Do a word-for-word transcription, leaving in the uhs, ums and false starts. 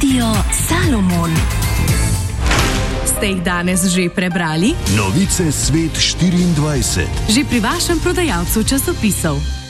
Radio Salomon. Ste jih danes že prebrali? Novice Svet štiriindvajset. Že pri vašem prodajalcu časopisov.